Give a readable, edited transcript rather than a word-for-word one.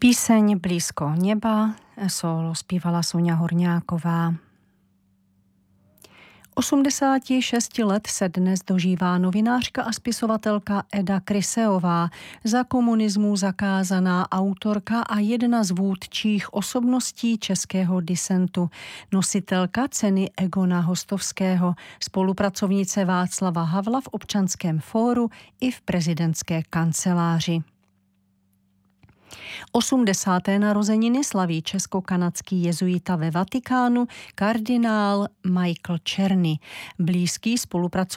Píseň Blízko neba, sólo zpívala Soňa Horňáková. 86 let se dnes dožívá novinářka a spisovatelka Eda Kryseová, za komunismu zakázaná autorka a jedna z vůdčích osobností českého disentu, nositelka ceny Egona Hostovského, spolupracovnice Václava Havla v Občanském fóru i v prezidentské kanceláři. 80. narozeniny slaví česko-kanadský jezuita ve Vatikánu kardinál Michael Czerny, blízký spolupracovník